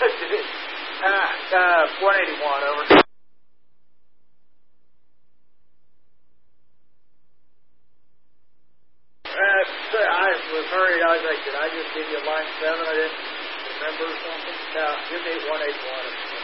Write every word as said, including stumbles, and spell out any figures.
uh, uh, one eighty-one, over. Uh, I was hurried. I was like, did I just give you line seven? I didn't remember something. No, give me one eighty-one.